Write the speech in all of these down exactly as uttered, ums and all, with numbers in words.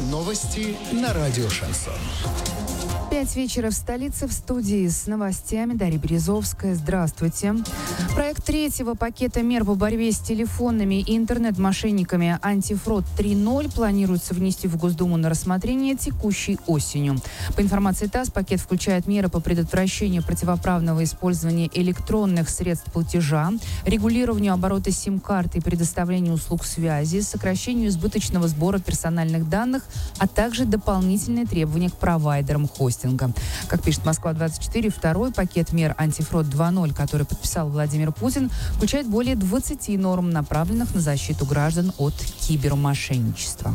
Новости на радио «Шансон». Пять вечера в столице, в студии с новостями Дарья Березовская. Здравствуйте. Проект третьего пакета мер по борьбе с телефонными и интернет-мошенниками «Антифрод три ноль» планируется внести в Госдуму на рассмотрение текущей осенью. По информации ТАСС, пакет включает меры по предотвращению противоправного использования электронных средств платежа, регулированию оборота сим-карт и предоставлению услуг связи, сокращению избыточного сбора персональных данных, а также дополнительные требования к провайдерам хостинга. Как пишет Москва двадцать четыре, второй пакет мер «Антифрод два ноль», который подписал Владимир Путин, включает более двадцати норм, направленных на защиту граждан от кибермошенничества.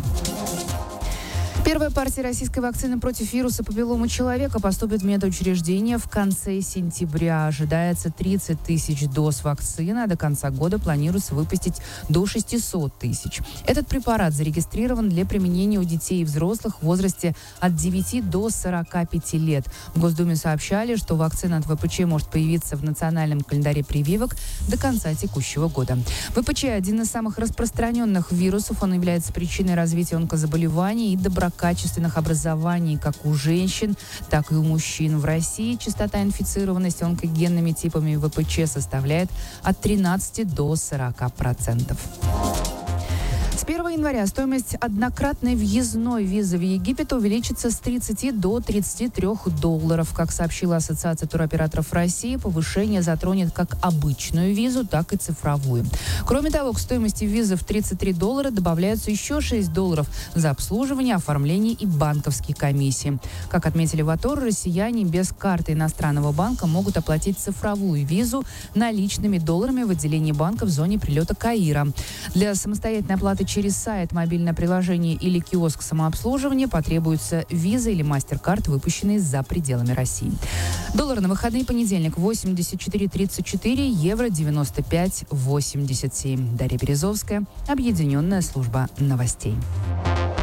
Первая партия российской вакцины против вируса папилломы человека поступит в медучреждение в конце сентября. Ожидается тридцать тысяч доз вакцины, а до конца года планируется выпустить до шестисот тысяч. Этот препарат зарегистрирован для применения у детей и взрослых в возрасте от девяти до сорока пяти лет. В Госдуме сообщали, что вакцина от ВПЧ может появиться в национальном календаре прививок до конца текущего года. ВПЧ – один из самых распространенных вирусов. Он является причиной развития онкозаболеваний и доброкачественных качественных образований как у женщин, так и у мужчин. В России частота инфицированности онкогенными типами ВПЧ составляет от тринадцати до сорока процентов. С первого января стоимость однократной въездной визы в Египет увеличится с тридцати до тридцати трёх долларов. Как сообщила Ассоциация туроператоров России, повышение затронет как обычную визу, так и цифровую. Кроме того, к стоимости визы в тридцать три доллара добавляются еще шесть долларов за обслуживание, оформление и банковские комиссии. Как отметили в АТОР, россияне без карты иностранного банка могут оплатить цифровую визу наличными долларами в отделении банка в зоне прилета Каира. Для самостоятельной оплаты через сайт, мобильное приложение или киоск самообслуживания потребуется виза или мастер-карт, выпущенные за пределами России. Доллар на выходные: понедельник восемьдесят четыре тридцать четыре, евро девяносто пять восемьдесят семь. Дарья Березовская, Объединенная служба новостей.